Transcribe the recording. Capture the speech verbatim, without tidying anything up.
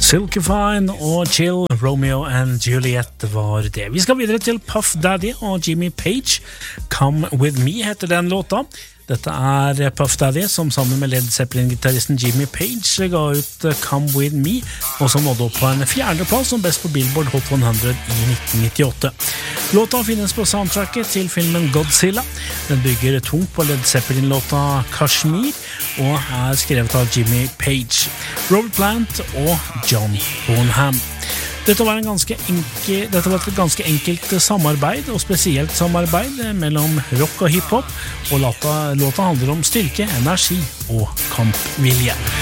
Silky Fine og Chill, Romeo and Juliet var det. Vi skal videre til Puff Daddy og Jimmy Page. Come With Me heter den låta. Dette er Puff Daddy som sammen med Led Zeppelin-gitarristen Jimmy Page ga ut Come With Me, og som nådde opp på en fjerdeplass som best på Billboard Hot hundre i nitten nittiåtte. Låta finnes på soundtracket til filmen Godzilla. Den bygger tungt på Led Zeppelin-låta Kashmir, og er skrevet av Jimmy Page, Robert Plant og John Bonham. Dette var, en ganske enkel, dette var et ganske enkelt samarbeid, og spesielt samarbeid mellom rock og hiphop, og låta, låta handler om styrke, energi og kampvilje.